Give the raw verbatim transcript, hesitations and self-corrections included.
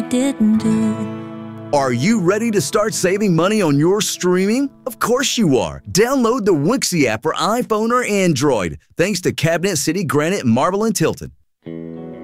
didn't do. Are you ready to start saving money on your streaming? Of course you are. Download the Wixie app for iPhone or Android. Thanks to Cabinet City, Granite, Marble, and Tilton.